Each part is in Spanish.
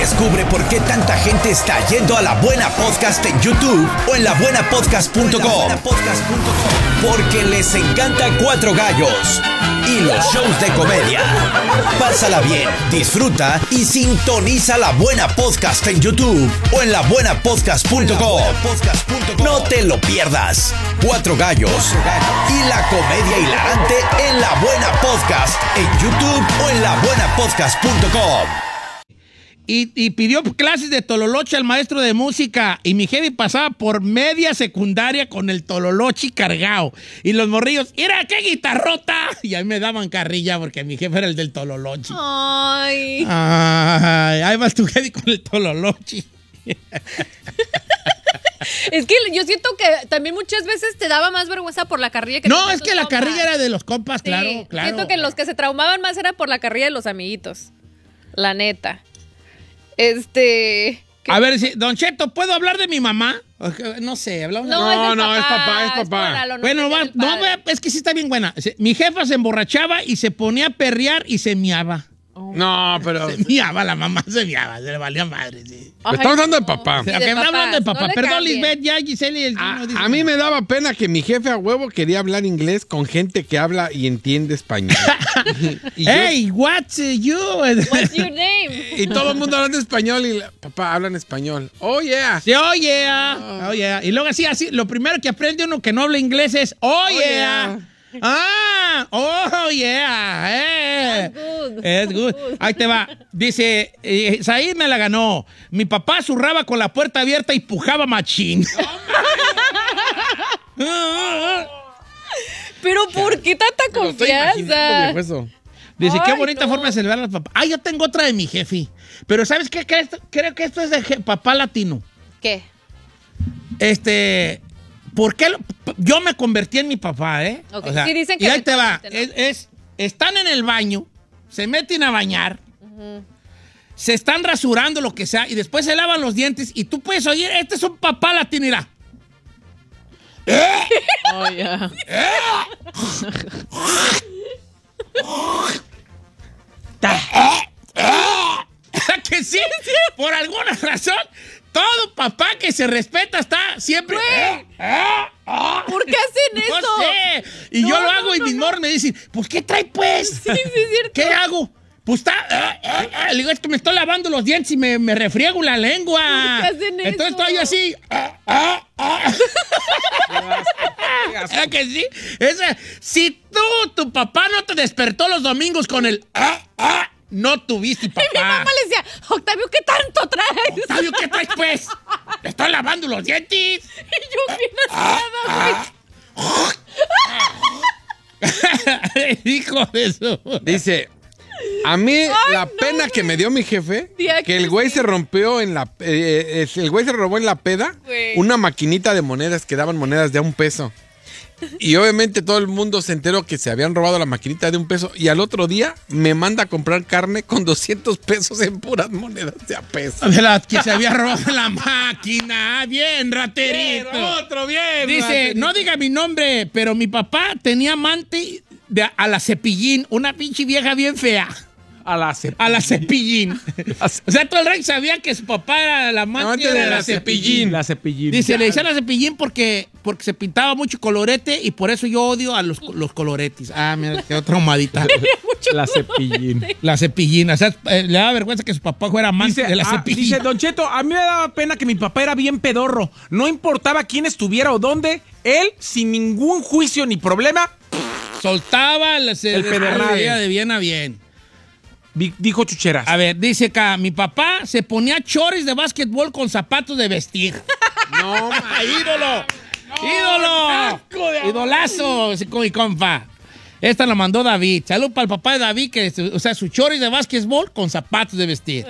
Descubre por qué tanta gente está yendo a La Buena Podcast en YouTube o en labuenapodcast.com. Porque les encanta Cuatro Gallos y los shows de comedia. Pásala bien, disfruta y sintoniza La Buena Podcast en YouTube o en labuenapodcast.com. No te lo pierdas. Cuatro Gallos y la comedia hilarante en La Buena Podcast en YouTube o en labuenapodcast.com. Y pidió clases de tololoche al maestro de música. Y mi jefe pasaba por media secundaria con el tololoche cargado. Y los morrillos, ¡mira qué guitarrota! Y ahí me daban carrilla porque mi jefe era el del tololoche. Ay. Ay, ahí vas tu jefe con el tololoche. Es que yo siento que también muchas veces te daba más vergüenza por la carrilla que No, es que la carrilla era de los compas, Sí, claro. Siento que los que se traumaban más era por la carrilla de los amiguitos. La neta. A ver, Don Cheto, ¿puedo hablar de mi mamá? No sé, hablamos. No, es papá. Bueno, es que sí está bien buena. Mi jefa se emborrachaba y se ponía a perrear y se miaba. No, pero... Se miaba, la mamá se miaba, se le valía madre, sí. Estamos hablando de papá. Sí, Ok, de estamos hablando de papás, papá. no le Perdón, cambien. Lisbeth, ya Giselle y el chino dicen- A mí me daba pena que mi jefe a huevo quería hablar inglés con gente que habla y entiende español. Y yo- Hey, what's you? What's your name? y todo el mundo hablando español y papá habla en español. Oh, yeah. Sí, oh yeah. Y luego así, lo primero que aprende uno que no habla inglés es oh yeah. Oh yeah. Es good. Ahí te va. Dice, Said me la ganó. Mi papá zurraba con la puerta abierta y pujaba machín. Pero ¿por qué tanta Me lo estoy imaginando, confianza? viejo, eso. Dice, qué Ay, bonita no. forma de celebrar a los papás. Yo tengo otra de mi jefe. Pero ¿sabes qué? Creo que esto es de papá latino. ¿Qué? ¿Por qué yo me convertí en mi papá, eh? Ok, O sea, sí dicen que y ahí te va. eventualmente, Están en el baño, se meten a bañar, se están rasurando, lo que sea, y después se lavan los dientes, y tú puedes oír, este es un papá latino, mira. Oh, yeah. Que sí, por alguna razón, todo papá que se respeta está siempre... ¿Por qué hacen eso? No sé. Y yo lo hago y mis morros me dicen, pues, ¿qué trae, pues? Sí, es cierto. ¿Qué hago? Pues está... Le digo, es que me estoy lavando los dientes y me refriego la lengua. ¿Por qué hacen eso? Entonces estoy yo así... ¿Verdad que sí? Si tu papá no te despertó los domingos con el... no tuviste papá. Y mi mamá le decía, Octavio, ¿qué tanto traes? Octavio, ¿qué traes, pues? Me estoy lavando los dientes. Y yo bien asada, güey. Hijo de eso. Dice, a mí la pena que me dio mi jefe, Tía, que el güey se rompió en la... el güey se robó en la peda Güey. una maquinita de monedas que daban monedas de $1. Y obviamente todo el mundo se enteró que se habían robado la maquinita de $1 y al otro día me manda a comprar carne con $200 en puras monedas de $1. De la que se había robado la máquina. Bien, raterito. Bien. Dice, raterito. no diga mi nombre, pero mi papá tenía amante a la Cepillín, una pinche vieja bien fea. A la A la Cepillín. O sea, todo el rey sabía que su papá era la amante de la Cepillín. La Cepillín. Dice, le decían a la Cepillín porque se pintaba mucho colorete y por eso yo odio a los coloretes. Mira, quedó traumadita. La Cepillín. La Cepillín. O sea, le daba vergüenza que su papá fuera amante de la Cepillín. Dice, Don Cheto, a mí me daba pena que mi papá era bien pedorro. No importaba quién estuviera o dónde, él, sin ningún juicio ni problema, Soltaba el pedernal. de bien a bien. dijo chucheras. A ver, dice acá, mi papá se ponía chores de básquetbol con zapatos de vestir. No, ¡Ídolo! ¡Ídolo! ¡Idolazo! Con mi compa. Esta la mandó David. Salud para el papá de David, que, o sea, su chores de básquetbol con zapatos de vestir.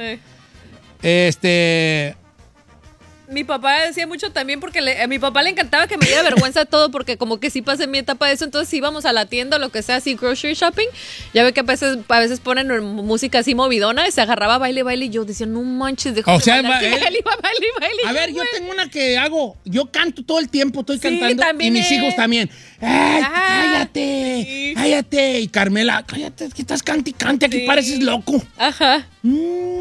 Mi papá decía mucho también porque a mi papá le encantaba que me diera vergüenza todo porque como que sí pasé mi etapa de eso, entonces íbamos a la tienda o lo que sea, así grocery shopping, ya ve que a veces ponen música así movidona y se agarraba baile y yo decía, no manches, deja O sea, bailar. Sí, él él iba baile. A ver, yo güey. tengo una que hago. Yo canto todo el tiempo, estoy Sí, cantando. también Y mis él. hijos también. ¡Ay, Ajá. cállate! Sí. ¡Cállate! Y Carmela, cállate, es que estás cante y cante, aquí Sí. pareces loco. Ajá.